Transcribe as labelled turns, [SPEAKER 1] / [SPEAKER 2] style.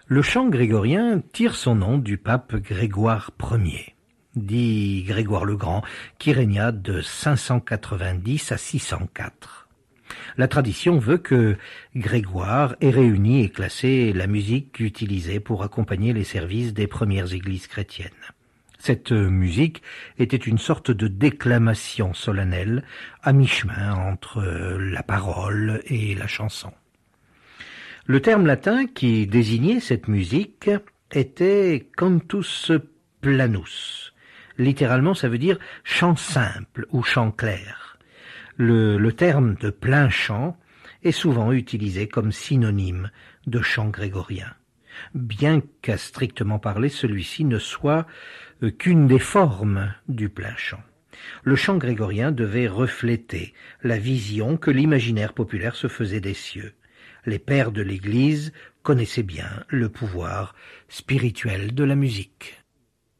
[SPEAKER 1] Le chant grégorien tire son nom du pape Grégoire Ier, dit Grégoire le Grand, qui régna de 590 à 604. La tradition veut que Grégoire ait réuni et classé la musique utilisée pour accompagner les services des premières églises chrétiennes. Cette musique était une sorte de déclamation solennelle à mi-chemin entre la parole et la chanson. Le terme latin qui désignait cette musique était cantus planus. Littéralement, ça veut dire chant simple ou chant clair. Le terme de plein chant est souvent utilisé comme synonyme de chant grégorien, bien qu'à strictement parler, celui-ci ne soit qu'une des formes du plein chant. Le chant grégorien devait refléter la vision que l'imaginaire populaire se faisait des cieux. Les pères de l'Église connaissaient bien le pouvoir spirituel de la musique.